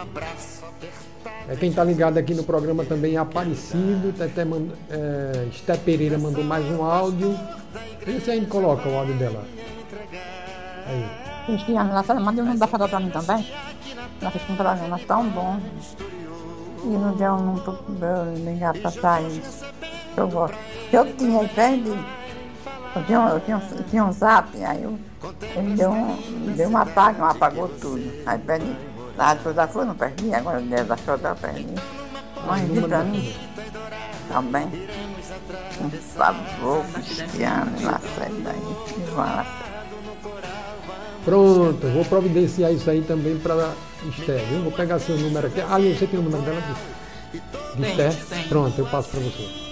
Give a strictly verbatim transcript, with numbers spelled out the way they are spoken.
É, quem está ligado aqui no programa também é Aparecido. Teté manda, é, Esté Pereira mandou mais um áudio. Vê se a gente coloca o áudio dela. Aí. Cristiane, ela mandou um embaixador para mim também. Ela fez um programa tão bom. E não deu muito para ligar para Thaís. Eu gosto. Eu tinha iPad, eu tinha, eu tinha, eu tinha um zap, aí eu, ele deu um, deu um apagão, apagou tudo. Aí perdi. Ah, depois da foi, não perdi, agora deu da show eu perdi. Mas de para mim também. Um favor, Cristiano, lá sai daí. Vai. Pronto, eu vou providenciar isso aí também para Esté, viu? Vou pegar seu número aqui. Ali, você tem o número dela? De Esté? Pronto, eu passo para você.